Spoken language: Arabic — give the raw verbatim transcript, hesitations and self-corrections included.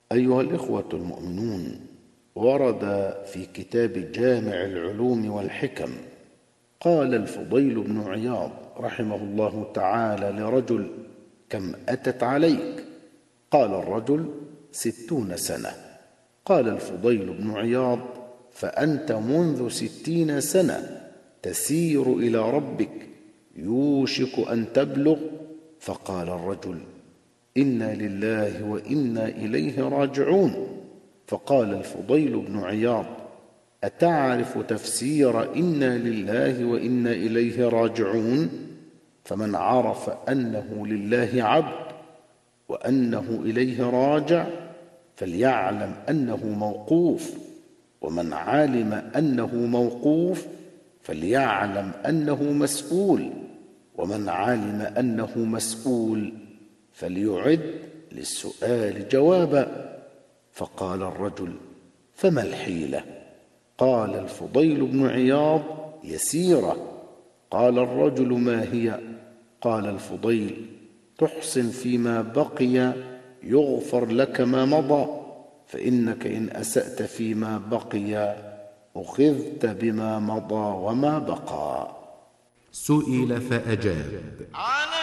أيها الإخوة المؤمنون، ورد في كتاب جامع العلوم والحكم قال الفضيل بن عياض رحمه الله تعالى لرجل: كم أتت عليك؟ قال الرجل: ستون سنة. قال الفضيل بن عياض: فأنت منذ ستين سنة تسير إلى ربك، يوشك أن تبلغ. فقال الرجل: إنا لله وإنا إليه راجعون. فقال الفضيل بن عياض: أتعرف تفسير إنا لله وإنا إليه راجعون؟ فمن عرف أنه لله عبد وأنه إليه راجع فليعلم أنه موقوف، ومن علم أنه موقوف فليعلم أنه مسؤول، ومن علم أنه مسؤول فليعد للسؤال جوابا. فقال الرجل: فما الحيلة؟ قال الفضيل بن عياض: يسيرة. قال الرجل: ما هي؟ قال الفضيل: تحسن فيما بقي يغفر لك ما مضى، فإنك إن أسأت فيما بقي أخذت بما مضى وما بقى. سئل فأجاب: